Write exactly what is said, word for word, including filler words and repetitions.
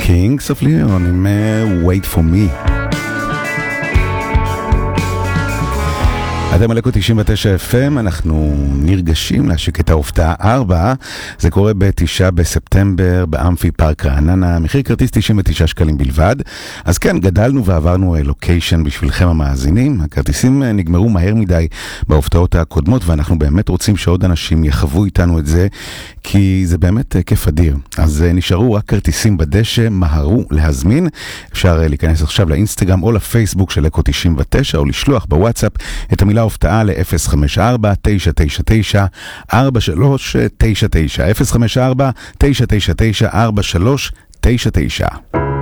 Kings of Leon עם Wait for Me. אתם על אקו תשעים ותשע אף אם, אנחנו נרגשים להשיק את ההופעה ארבע, זה קורה בתשעה בספטמבר באמפי פארק רעננה, מחיר כרטיס תשעים ותשעה שקלים בלבד. אז כן, גדלנו ועברנו לוקיישן בשבילכם המאזינים, הכרטיסים נגמרו מהר מדי בהופעות הקודמות, ואנחנו באמת רוצים שעוד אנשים יחוו איתנו את זה, כי זה באמת כיף אדיר. אז נשארו רק כרטיסים בדשא, מהרו להזמין, אפשר להיכנס עכשיו לאינסטגרם או לפייסבוק של אקו תשעים ותשע, או לשלוח בוואטסאפ את המילה הופעה ל-אפס חמש ארבע תשע תשע תשע ארבע שלוש תשע תשע אפס חמש ארבע תשע תשע תשע ארבע שלוש תשע תשע.